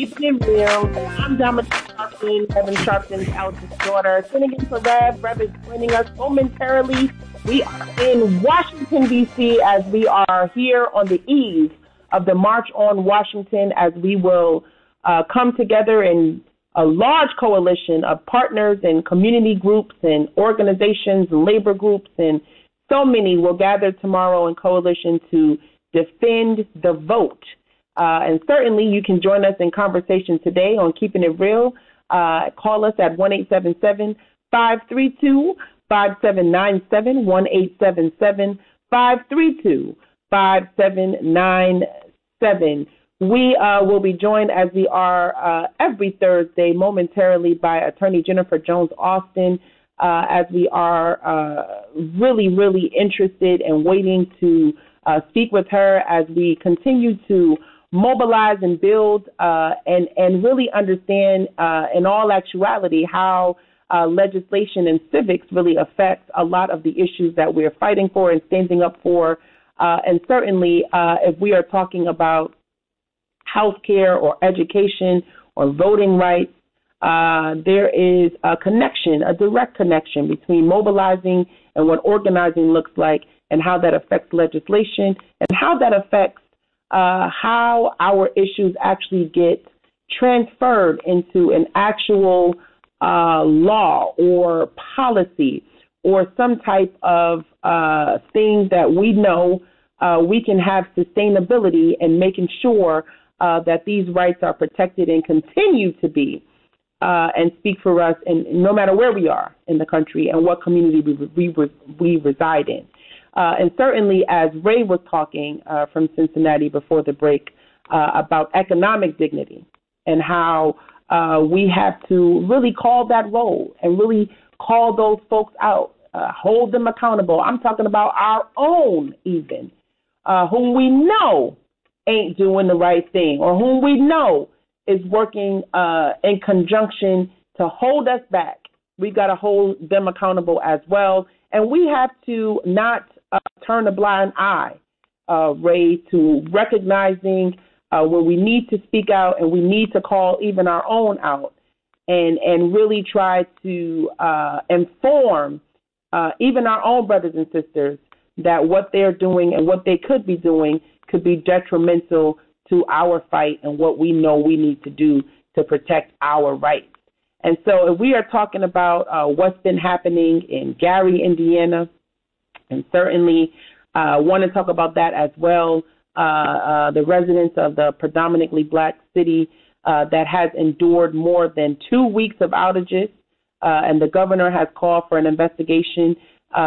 Keeping It Real. I'm Dominic Sharpton, Reverend Sharpton's eldest daughter. Sitting in for Rev. Rev is joining us momentarily. We are in Washington, D.C. as we are here on the eve of the March on Washington, as we will come together in a large coalition of partners and community groups and organizations and labor groups, and so many will gather tomorrow in coalition to defend the vote. And certainly you can join us in conversation today on Keeping It Real. Call us at 1-877-532-5797, 1-877-532-5797. We will be joined, as we are every Thursday, momentarily, by Attorney Jennifer Jones Austin, as we are really, really interested and waiting to speak with her as we continue to mobilize and build and really understand in all actuality how legislation and civics really affects a lot of the issues that we're fighting for and standing up for. And certainly if we are talking about health care or education or voting rights, there is a connection, a direct connection between mobilizing and what organizing looks like, and how that affects legislation, and how that affects how our issues actually get transferred into an actual law or policy or some type of thing that we know we can have sustainability in making sure that these rights are protected and continue to be and speak for us, and no matter where we are in the country and what community we reside in. And certainly, as Ray was talking from Cincinnati before the break about economic dignity and how we have to really call that role and really call those folks out, hold them accountable. I'm talking about our own even, whom we know ain't doing the right thing, or whom we know is working in conjunction to hold us back. We got to hold them accountable as well. And we have to not turn a blind eye, Ray, to recognizing when we need to speak out, and we need to call even our own out, and really try to inform even our own brothers and sisters that what they're doing and what they could be doing could be detrimental to our fight and what we know we need to do to protect our rights. And so if we are talking about what's been happening in Gary, Indiana, and certainly want to talk about that as well, the residents of the predominantly black city that has endured more than 2 weeks of outages, and the governor has called for an investigation,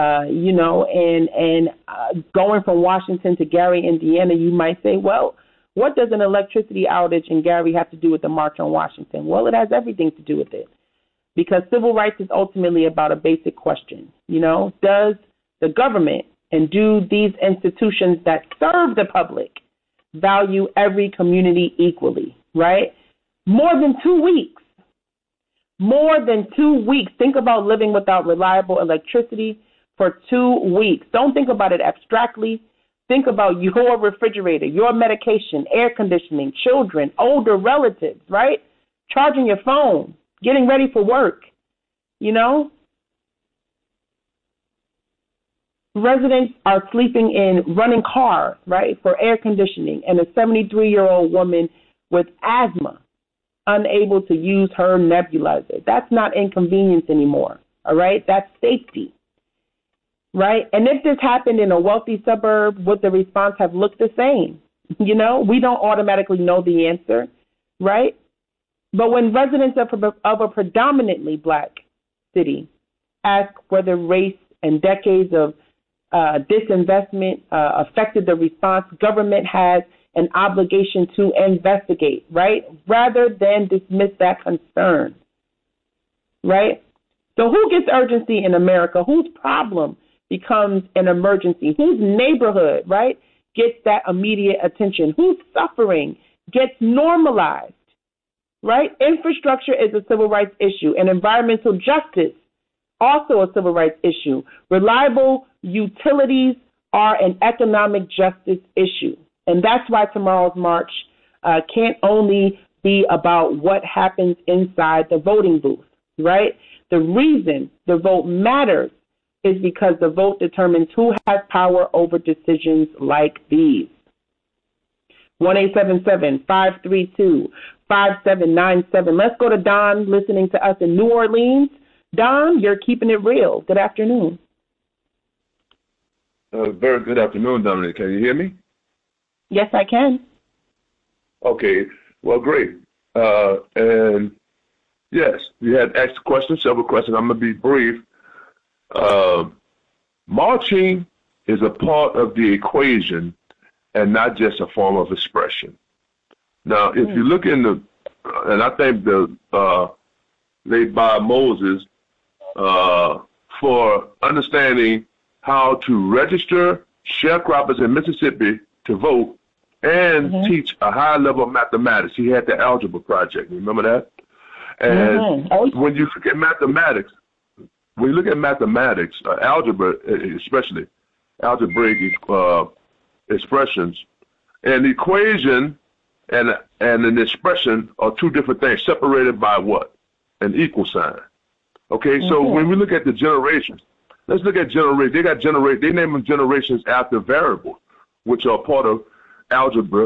and going from Washington to Gary, Indiana, you might say, well, what does an electricity outage in Gary have to do with the March on Washington? Well, it has everything to do with it, because civil rights is ultimately about a basic question. Does the government and do these institutions that serve the public value every community equally, right? More than 2 weeks. More than 2 weeks. Think about living without reliable electricity for 2 weeks. Don't think about it abstractly. Think about your refrigerator, your medication, air conditioning, children, older relatives, right? Charging your phone, getting ready for work, Residents are sleeping in running cars, right, for air conditioning, and a 73-year-old woman with asthma unable to use her nebulizer. That's not inconvenience anymore, all right? That's safety, right? And if this happened in a wealthy suburb, would the response have looked the same? We don't automatically know the answer, right? But when residents of a predominantly black city ask whether race and decades of disinvestment affected the response, government has an obligation to investigate, right, rather than dismiss that concern, right? So who gets urgency in America? Whose problem becomes an emergency? Whose neighborhood, right, gets that immediate attention? Whose suffering gets normalized, right? Infrastructure is a civil rights issue, and environmental justice also a civil rights issue. Reliable utilities are an economic justice issue. And that's why tomorrow's march can't only be about what happens inside the voting booth, right? The reason the vote matters is because the vote determines who has power over decisions like these. 1-877-532-5797. Let's go to Don listening to us in New Orleans. Don, you're keeping it real. Good afternoon. Very good afternoon, Dominic. Can you hear me? Yes, I can. Okay. Well, great. And yes, you had asked questions, several questions. I'm going to be brief. Marching is a part of the equation and not just a form of expression. Now, if you look in the, and I think the late Bob Moses for understanding how to register sharecroppers in Mississippi to vote and teach a high level of mathematics. He had the algebra project. Remember that? And when you look at mathematics, algebra, especially algebraic expressions, an equation and an expression are two different things, separated by what? An equal sign. Okay, so when we look at the generations, let's look at generation. They name them generations after variables, which are part of algebra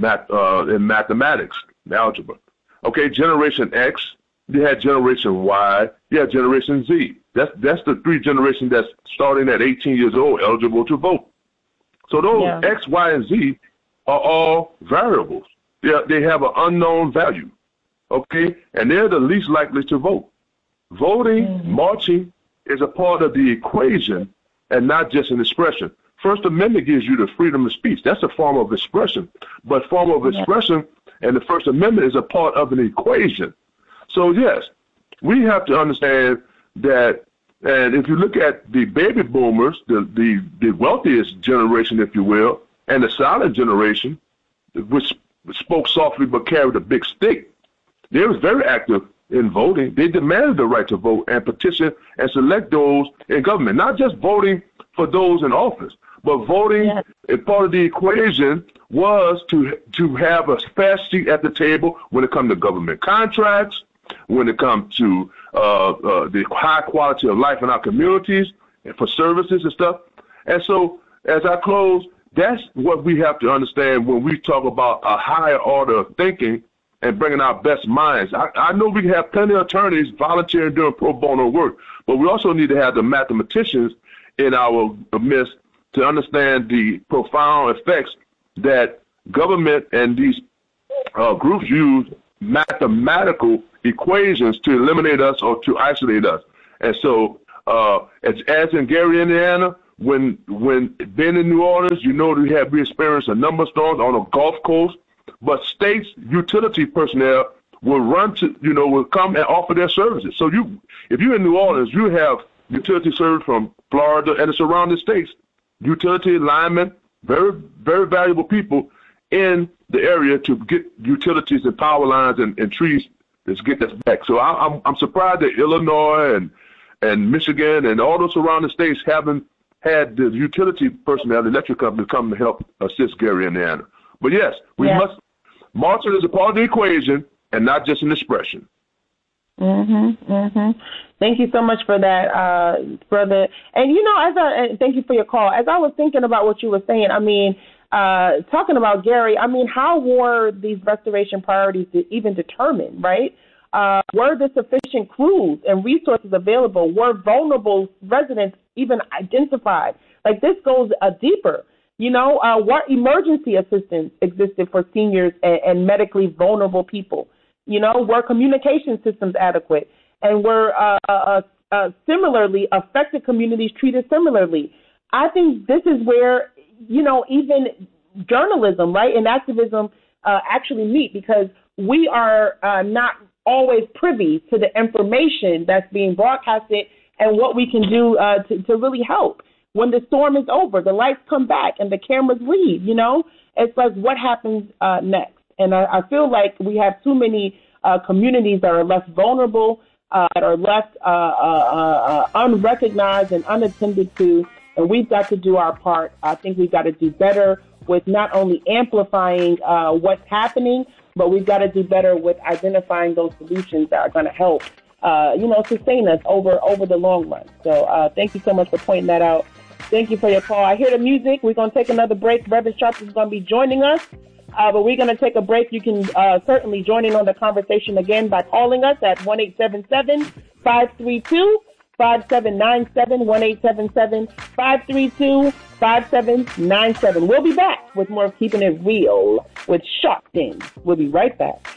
in mathematics, algebra. Okay, generation X, you had generation Y, you had generation Z. That's the three generations that's starting at 18 years old, eligible to vote. So those X, Y, and Z are all variables. They have an unknown value, okay? And they're the least likely to vote. Voting, marching is a part of the equation and not just an expression. First Amendment gives you the freedom of speech. That's a form of expression. But form of expression and the First Amendment is a part of an equation. So, yes, we have to understand that, and if you look at the baby boomers, the wealthiest generation, if you will, and the silent generation, which spoke softly but carried a big stick, they was very active in voting. They demanded the right to vote and petition and select those in government, not just voting for those in office, but voting as part of the equation was to have a fast seat at the table when it comes to government contracts, when it comes to the high quality of life in our communities and for services and stuff. And so as I close, that's what we have to understand when we talk about a higher order of thinking and bringing our best minds. I know we have plenty of attorneys volunteering doing pro bono work, but we also need to have the mathematicians in our midst to understand the profound effects that government and these groups use mathematical equations to eliminate us or to isolate us. And so as in Gary, Indiana, when being in New Orleans, you know we experienced a number of storms on the Gulf Coast, but states utility personnel will come and offer their services. So if you're in New Orleans, you have utility service from Florida and the surrounding states, utility linemen, very, very valuable people in the area to get utilities and power lines and trees to get us back. So I'm surprised that Illinois and Michigan and all those surrounding states haven't had the utility personnel, the electric company, come to help assist Gary, Indiana. But yes, we must. Marching is a part of the equation and not just an expression. Thank you so much for that, brother. And thank you for your call. As I was thinking about what you were saying, talking about Gary, how were these restoration priorities even determined, right? Were there sufficient crews and resources available? Were vulnerable residents even identified? Like, this goes deeper. What emergency assistance existed for seniors and medically vulnerable people? Were communication systems adequate? And were similarly affected communities treated similarly? I think this is where, even journalism, right, and activism actually meet, because we are not always privy to the information that's being broadcasted and what we can do to really help. When the storm is over, the lights come back and the cameras leave, it's like, what happens next? And I feel like we have too many communities that are left vulnerable, that are left unrecognized and unattended to, and we've got to do our part. I think we've got to do better with not only amplifying what's happening, but we've got to do better with identifying those solutions that are going to help, sustain us over the long run. So thank you so much for pointing that out. Thank you for your call. I hear the music. We're going to take another break. Reverend Sharp is going to be joining us, but we're going to take a break. You can certainly join in on the conversation again by calling us at 1-877-532-5797, 1-877-532-5797. We'll be back with more of Keeping It Real with Sharpton. We'll be right back.